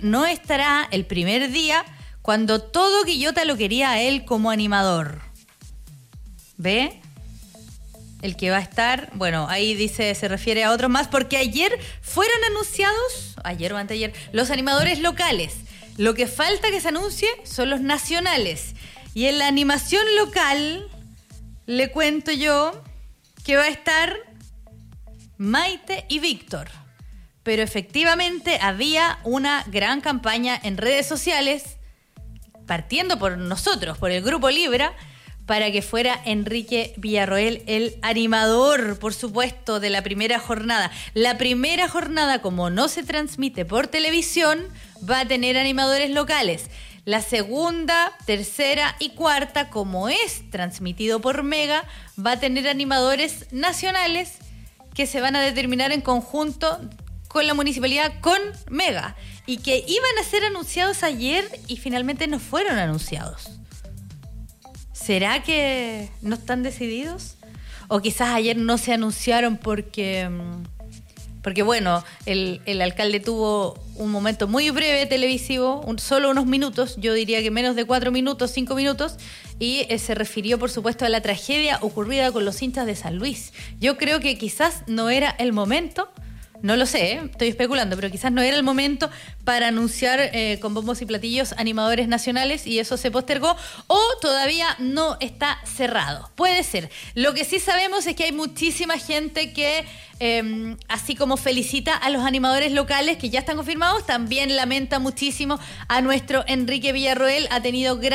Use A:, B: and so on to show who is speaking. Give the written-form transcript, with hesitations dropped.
A: no estará el primer día cuando todo Quillota lo quería a él como animador. ¿Ve? El que va a estar, bueno, ahí dice, se refiere a otros más, porque ayer fueron anunciados, ayer o anteayer, los animadores locales. Lo que falta que se anuncie son los nacionales. Y en la animación local, le cuento yo que va a estar Maite y Víctor. Pero efectivamente había una gran campaña en redes sociales, partiendo por nosotros, por el Grupo Libra, para que fuera Enrique Villarroel el animador, por supuesto, de la primera jornada. La primera jornada, como no se transmite por televisión, va a tener animadores locales. La segunda, tercera y cuarta, como es transmitido por Mega, va a tener animadores nacionales que se van a determinar en conjunto con la municipalidad, con Mega, y que iban a ser anunciados ayer y finalmente no fueron anunciados. ¿Será que no están decididos? O quizás ayer no se anunciaron porque bueno, el alcalde tuvo un momento muy breve televisivo, solo unos minutos, yo diría que menos de 4 minutos, 5 minutos, y se refirió, por supuesto, a la tragedia ocurrida con los hinchas de San Luis. Yo creo que quizás no era el momento. No lo sé, estoy especulando, pero quizás no era el momento para anunciar con bombos y platillos animadores nacionales y eso se postergó o todavía no está cerrado. Puede ser. Lo que sí sabemos es que hay muchísima gente que, así como felicita a los animadores locales que ya están confirmados, también lamenta muchísimo a nuestro Enrique Villarroel. Ha tenido gran